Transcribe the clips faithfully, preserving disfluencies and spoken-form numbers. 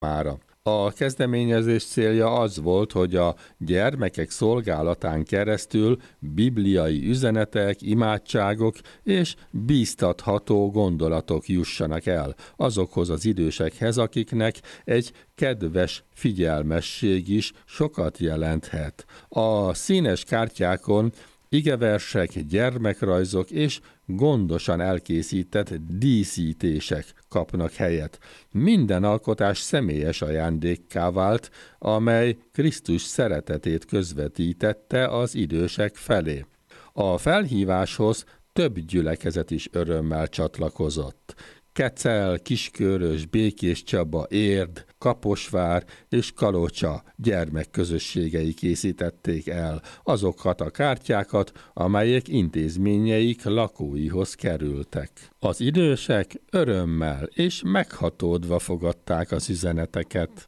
számára. A kezdeményezés célja az volt, hogy a gyermekek szolgálatán keresztül bibliai üzenetek, imádságok és bíztatható gondolatok jussanak el azokhoz az idősekhez, akiknek egy kedves figyelmesség is sokat jelenthet. A színes kártyákon igeversek, gyermekrajzok és gondosan elkészített díszítések kapnak helyet. Minden alkotás személyes ajándékká vált, amely Krisztus szeretetét közvetítette az idősek felé. A felhíváshoz több gyülekezet is örömmel csatlakozott. Kecel, Kiskörös, Békés Csaba, Érd, Kaposvár és Kalocsa gyermekközösségei készítették el azokat a kártyákat, amelyek intézményeik lakóihoz kerültek. Az idősek örömmel és meghatódva fogadták az üzeneteket.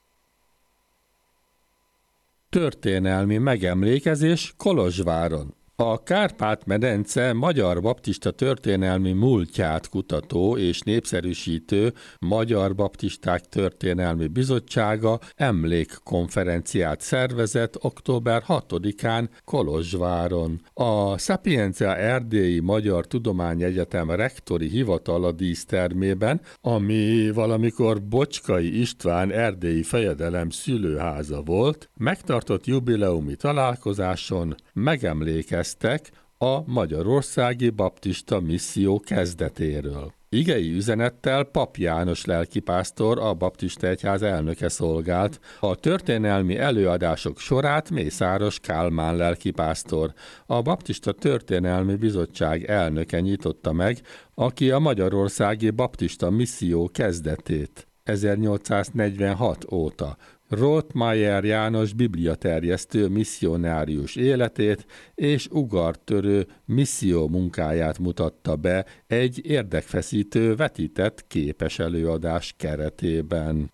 Történelmi megemlékezés Kolozsváron. A Kárpát-medence Magyar Baptista Történelmi Múltját kutató és népszerűsítő Magyar Baptisták Történelmi Bizottsága emlékkonferenciát szervezett október hatodikán Kolozsváron. A Sapientia Erdélyi Magyar Tudományegyetem rektori hivatala dísztermében, ami valamikor Bocskai István erdélyi fejedelem szülőháza volt, megtartott jubileumi találkozáson megemlékeztek a Magyarországi Baptista Misszió kezdetéről. Igei üzenettel Pap János lelkipásztor, a Baptista Egyház elnöke szolgált. A történelmi előadások sorát Mészáros Kálmán lelkipásztor, a Baptista Történelmi Bizottság elnöke nyitotta meg, aki a Magyarországi Baptista Misszió kezdetét ezernyolcszáznegyvenhat óta Rothmeier János bibliaterjesztő misszionárius életét és ugartörő misszió munkáját mutatta be egy érdekfeszítő vetített képes előadás keretében.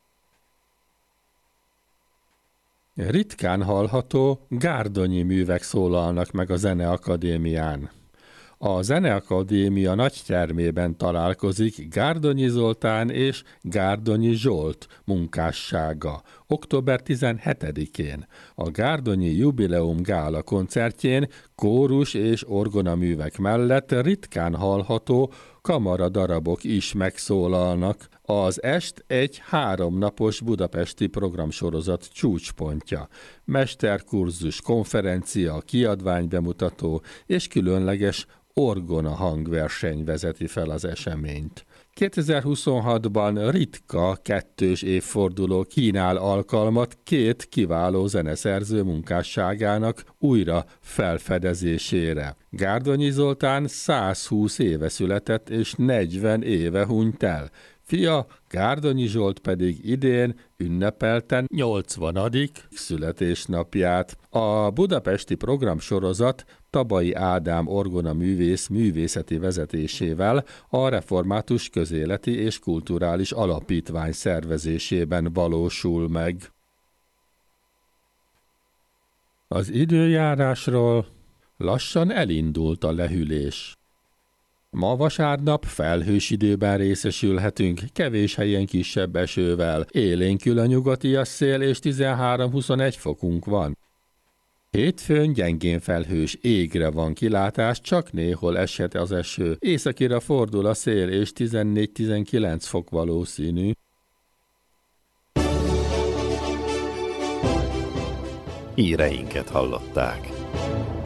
Ritkán hallható gárdonyi művek szólalnak meg a Zeneakadémián. A Zeneakadémia nagytermében találkozik Gárdonyi Zoltán és Gárdonyi Zsolt munkássága október tizenhetedikén. A Gárdonyi Jubileum Gála koncertjén kórus és orgonaművek mellett ritkán hallható kamaradarabok is megszólalnak. Az est egy háromnapos budapesti programsorozat csúcspontja. Mesterkurzus, konferencia, kiadványbemutató és különleges orgona hangverseny vezeti fel az eseményt. kétezer-huszonhatban ritka kettős évforduló kínál alkalmat két kiváló zeneszerző munkásságának újra felfedezésére. Gárdonyi Zoltán százhúsz éve született és negyven éve hunyt el. Fia, Gárdonyi Zsolt pedig idén ünnepelte nyolcvanadik születésnapját. A budapesti programsorozat Tabai Ádám orgonaművész művészeti vezetésével a Református Közéleti és Kulturális Alapítvány szervezésében valósul meg. Az időjárásról lassan elindult a lehűlés. Ma vasárnap felhős időben részesülhetünk, kevés helyen kisebb esővel, élénkül a nyugatias szél és tizenhárom-huszonegy fokunk van. Hétfőn gyengén felhős égre van kilátás, csak néhol eshet az eső. Északira fordul a szél és tizennégy-tizenkilenc fok valószínű. Híreinket hallották.